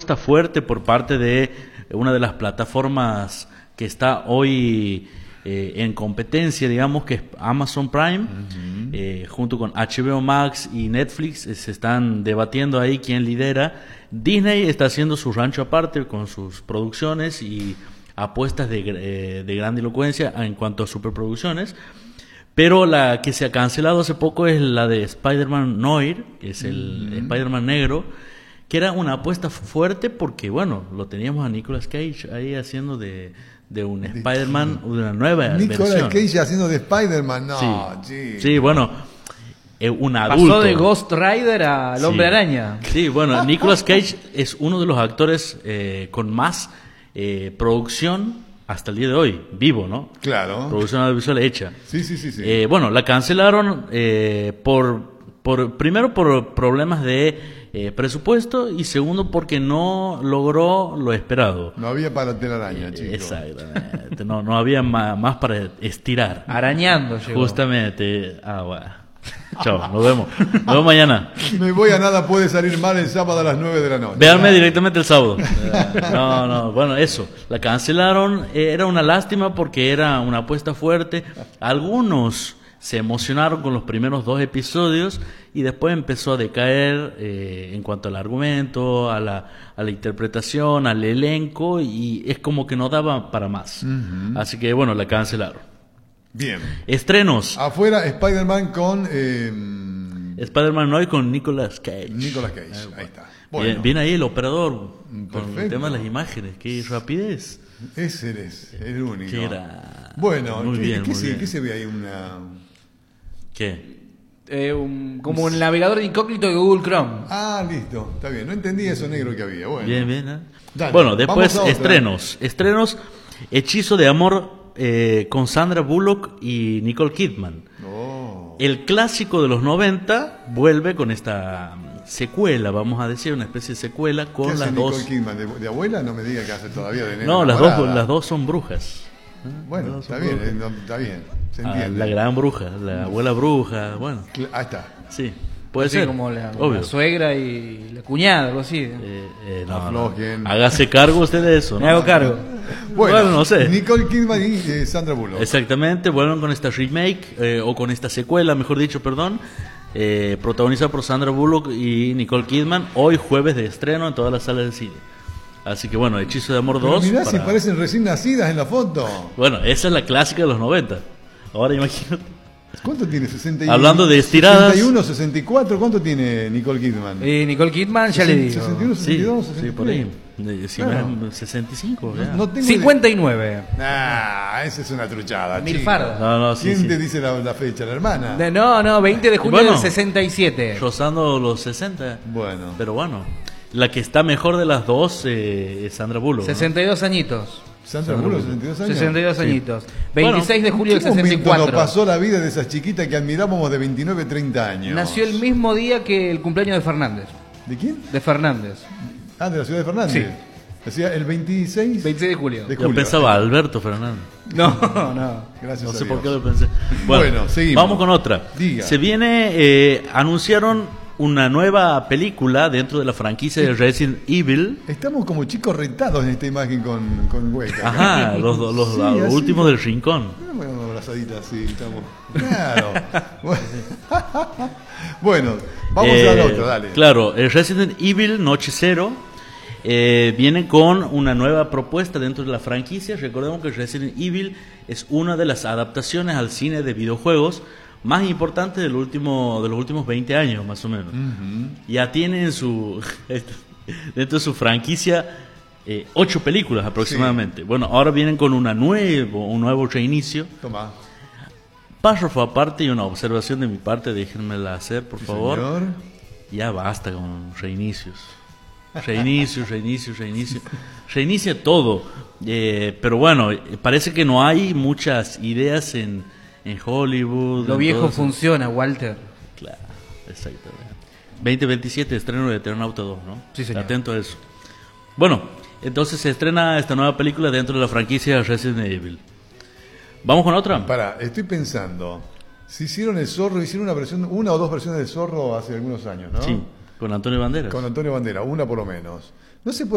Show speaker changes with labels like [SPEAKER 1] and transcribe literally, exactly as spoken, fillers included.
[SPEAKER 1] apuesta fuerte por parte de una de las plataformas que está hoy eh, en competencia, digamos, que es Amazon Prime, uh-huh. eh, junto con H B O Max y Netflix, eh, se están debatiendo ahí quién lidera. Disney está haciendo su rancho aparte con sus producciones y apuestas de, eh, de grandilocuencia en cuanto a superproducciones. Pero la que se ha cancelado hace poco es la de Spider-Man Noir, que es el mm. Spider-Man negro, que era una apuesta fuerte porque, bueno, lo teníamos a Nicolas Cage ahí haciendo de, de un de Spider-Man, de una nueva
[SPEAKER 2] Nicolas
[SPEAKER 1] versión.
[SPEAKER 2] Nicolas Cage haciendo de Spider-Man, no,
[SPEAKER 1] sí,
[SPEAKER 2] sí,
[SPEAKER 1] sí bueno, eh, un adulto.
[SPEAKER 3] Pasó de Ghost Rider al Hombre
[SPEAKER 1] sí.
[SPEAKER 3] Araña.
[SPEAKER 1] Sí, bueno, Nicolas Cage es uno de los actores eh, con más eh, producción hasta el día de hoy, vivo, ¿no?
[SPEAKER 2] Claro.
[SPEAKER 1] Producción audiovisual hecha.
[SPEAKER 2] Sí, sí, sí. sí.
[SPEAKER 1] Eh, bueno, la cancelaron eh, por, por, primero por problemas de eh, presupuesto y segundo porque no logró lo esperado.
[SPEAKER 2] No había para la telaraña,
[SPEAKER 1] eh,
[SPEAKER 2] chicos.
[SPEAKER 1] Exactamente. no, no había más, más para estirar.
[SPEAKER 3] Arañando llegó.
[SPEAKER 1] Justamente. Ah, bueno. Chao, nos vemos. Nos vemos mañana.
[SPEAKER 2] Me voy a nada, puede salir mal el sábado a las nueve de la noche.
[SPEAKER 1] Véanme directamente el sábado. No, no, bueno, eso. La cancelaron. Era una lástima porque era una apuesta fuerte. Algunos se emocionaron con los primeros dos episodios y después empezó a decaer eh, en cuanto al argumento, a la, a la interpretación, al elenco, y es como que no daba para más. Uh-huh. Así que, bueno, la cancelaron.
[SPEAKER 2] Bien.
[SPEAKER 1] Estrenos.
[SPEAKER 2] Afuera, Spider-Man con... Eh...
[SPEAKER 1] Spider-Man Noir con Nicolas Cage.
[SPEAKER 2] Nicolas Cage, eh, ahí está. Bueno.
[SPEAKER 1] Bien, viene ahí el operador
[SPEAKER 2] Perfecto.
[SPEAKER 1] Con el tema de las imágenes. Qué rapidez.
[SPEAKER 2] Ese es el único.
[SPEAKER 1] Qué era...
[SPEAKER 2] Bueno,
[SPEAKER 1] muy
[SPEAKER 2] ¿qué,
[SPEAKER 1] bien,
[SPEAKER 2] ¿qué,
[SPEAKER 1] muy
[SPEAKER 2] se,
[SPEAKER 1] bien.
[SPEAKER 2] ¿qué se ve ahí? Una...
[SPEAKER 1] ¿Qué?
[SPEAKER 3] Eh, un, como un navegador de incógnito de Google Chrome.
[SPEAKER 2] Ah, listo. Está bien. No entendí eso negro que había. Bueno.
[SPEAKER 1] Bien, bien. ¿eh?
[SPEAKER 2] Dale,
[SPEAKER 1] bueno, después
[SPEAKER 2] otra,
[SPEAKER 1] estrenos.
[SPEAKER 2] ¿eh?
[SPEAKER 1] Estrenos. Hechizo de amor eh, con Sandra Bullock y Nicole Kidman.
[SPEAKER 2] Oh.
[SPEAKER 1] El clásico de los noventa vuelve con esta secuela, vamos a decir, una especie de secuela con
[SPEAKER 2] ¿Qué hace
[SPEAKER 1] las
[SPEAKER 2] Nicole
[SPEAKER 1] dos.
[SPEAKER 2] Kidman? ¿De, de abuela? No me diga que hace todavía de nena.
[SPEAKER 1] No, las dos,
[SPEAKER 2] enamorada.
[SPEAKER 1] las dos son brujas.
[SPEAKER 2] Bueno,
[SPEAKER 1] Las dos
[SPEAKER 2] está
[SPEAKER 1] son
[SPEAKER 2] bien,
[SPEAKER 1] brujas.
[SPEAKER 2] eh, no, está bien. Se
[SPEAKER 1] Ah,
[SPEAKER 2] entiende.
[SPEAKER 1] la gran bruja, la abuela bruja, bueno,
[SPEAKER 2] Cl- Ahí está.
[SPEAKER 1] sí, puede
[SPEAKER 3] Así
[SPEAKER 1] ser.
[SPEAKER 3] como la,
[SPEAKER 1] obvio.
[SPEAKER 3] la suegra y la cuñada, algo así.
[SPEAKER 1] Eh, eh, no, no.
[SPEAKER 2] Aflojen.
[SPEAKER 1] Hágase cargo usted de eso, ¿no?
[SPEAKER 3] Me hago cargo.
[SPEAKER 2] Bueno,
[SPEAKER 1] Bueno, no sé.
[SPEAKER 2] Nicole Kidman y eh, Sandra Bullock.
[SPEAKER 1] Exactamente, vuelven con esta remake, eh, o con esta secuela, mejor dicho, perdón, eh, protagonizada por Sandra Bullock y Nicole Kidman, hoy jueves de estreno en todas las salas de cine. Así que bueno, Hechizo de Amor
[SPEAKER 2] Pero
[SPEAKER 1] dos.
[SPEAKER 2] mirá,
[SPEAKER 1] para-
[SPEAKER 2] si parecen recién nacidas en la foto.
[SPEAKER 1] Bueno, esa es la clásica de los noventa. Ahora imagínate.
[SPEAKER 2] ¿Cuánto tiene? sesenta y...
[SPEAKER 1] Hablando de estiradas.
[SPEAKER 2] sesenta y uno, sesenta y cuatro, ¿cuánto tiene Nicole Kidman?
[SPEAKER 3] Y Nicole Kidman, ya le digo.
[SPEAKER 2] sesenta y uno, sesenta y dos,
[SPEAKER 1] Sí,
[SPEAKER 2] sesenta y tres.
[SPEAKER 1] sí, por ahí. De- si
[SPEAKER 2] Claro.
[SPEAKER 1] no es sesenta y cinco. ya.
[SPEAKER 2] No, no tengo
[SPEAKER 3] cincuenta y nueve.
[SPEAKER 2] idea. Ah, esa es una truchada.
[SPEAKER 3] Mil
[SPEAKER 2] chico.
[SPEAKER 3] fardas.
[SPEAKER 1] No, no, sí,
[SPEAKER 2] ¿Quién
[SPEAKER 1] sí.
[SPEAKER 2] te dice la, la fecha? ¿La hermana?
[SPEAKER 3] De- No, no, veinte de julio
[SPEAKER 1] Bueno.
[SPEAKER 3] del sesenta y siete.
[SPEAKER 1] Rozando los sesenta.
[SPEAKER 2] Bueno.
[SPEAKER 1] Pero bueno, la que está mejor de las dos eh, es Sandra Bullock, ¿no?
[SPEAKER 3] sesenta y dos añitos.
[SPEAKER 2] Sandra
[SPEAKER 1] Sandra
[SPEAKER 2] Bullock,
[SPEAKER 1] Bullock.
[SPEAKER 2] sesenta y dos años.
[SPEAKER 3] sesenta y dos
[SPEAKER 1] Sí.
[SPEAKER 3] añitos. veintiséis de julio
[SPEAKER 2] ¿En
[SPEAKER 3] del
[SPEAKER 2] qué
[SPEAKER 3] sesenta y
[SPEAKER 2] momento nos
[SPEAKER 3] cuatro.
[SPEAKER 2] pasó la vida de esas chiquitas que admirábamos de veintinueve, treinta años?
[SPEAKER 3] Nació el mismo día que el cumpleaños de Fernández.
[SPEAKER 2] ¿De quién?
[SPEAKER 3] De Fernández.
[SPEAKER 2] Ah, de la ciudad de Fernández.
[SPEAKER 3] Sí.
[SPEAKER 2] Decía el veintiséis
[SPEAKER 3] veintiséis de julio.
[SPEAKER 2] de
[SPEAKER 1] Yo
[SPEAKER 2] julio.
[SPEAKER 1] pensaba Alberto Fernández.
[SPEAKER 3] No, no.
[SPEAKER 2] Gracias
[SPEAKER 1] No
[SPEAKER 2] a
[SPEAKER 1] sé
[SPEAKER 2] Dios.
[SPEAKER 1] por qué lo pensé.
[SPEAKER 2] Bueno, seguimos.
[SPEAKER 1] Vamos con otra.
[SPEAKER 2] Diga.
[SPEAKER 1] Se viene, eh, anunciaron una nueva película dentro de la franquicia de Resident Evil.
[SPEAKER 2] Estamos como chicos retados en esta imagen con, con Hueca.
[SPEAKER 1] Ajá, los, los,
[SPEAKER 2] Sí,
[SPEAKER 1] los
[SPEAKER 2] así.
[SPEAKER 1] últimos del rincón.
[SPEAKER 2] Bueno, una abrazadita así, estamos. Claro. Bueno, vamos
[SPEAKER 1] Eh,
[SPEAKER 2] al otro, dale.
[SPEAKER 1] Claro, el Resident Evil Noche Cero eh, viene con una nueva propuesta dentro de la franquicia. Recordemos que Resident Evil es una de las adaptaciones al cine de videojuegos más importantes del último, de los últimos veinte años, más o menos.
[SPEAKER 2] Ujú.
[SPEAKER 1] Ya tiene en su dentro de su franquicia eh, ocho películas aproximadamente. Bueno, ahora vienen con una nuevo, un nuevo reinicio.
[SPEAKER 2] Toma.
[SPEAKER 1] Párrafo aparte y una observación de mi parte, déjenmela hacer, por
[SPEAKER 2] Sí,
[SPEAKER 1] favor.
[SPEAKER 2] señor.
[SPEAKER 1] Ya basta con reinicios. Reinicio, reinicio, reinicio. Reinicia todo. Eh, pero bueno, eh, parece que no hay muchas ideas en, en Hollywood.
[SPEAKER 3] Lo
[SPEAKER 1] en
[SPEAKER 3] viejo
[SPEAKER 1] todo eso.
[SPEAKER 3] funciona, Walter.
[SPEAKER 1] Claro, exactamente. veinte veintisiete, estreno de Eternauta dos, ¿no?
[SPEAKER 3] Sí, señor.
[SPEAKER 1] Atento a eso. Bueno, entonces se estrena esta nueva película dentro de la franquicia Resident Evil. ¿Vamos con otra?
[SPEAKER 2] Pará, estoy pensando. Si hicieron el Zorro, hicieron una versión, una o dos versiones del Zorro hace algunos años, ¿no?
[SPEAKER 1] Sí, con Antonio Banderas.
[SPEAKER 2] Con Antonio Bandera, una por lo menos. No se puede